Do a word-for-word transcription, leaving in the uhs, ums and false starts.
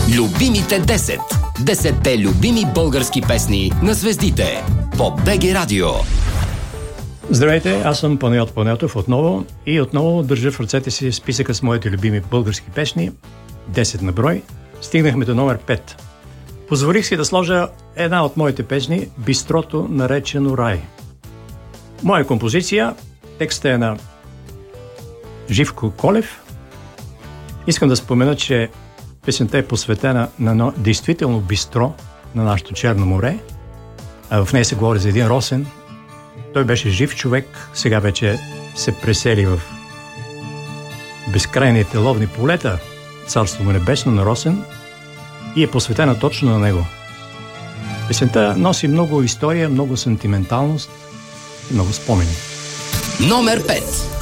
Любимите десет. Десетте любими български песни на звездите по БГ Радио. Здравейте, аз съм Панайот Панайотов отново и отново държа в ръцете си списъка с моите любими български песни, десет на брой. Стигнахме до номер пет. Позволих си да сложа една от моите песни «Бистрото, наречено рай». Моя композиция, текстът е на Живко Колев. Искам да спомена, че песента е посветена на едно действително бистро на нашето Черно море. А в нея се говори за един Росен. Той беше жив човек, сега вече се пресели в безкрайните ловни полета, царство му небесно на Росен, и е посветена точно на него. Песента носи много история, много сентименталност и много спомени. Номер пет.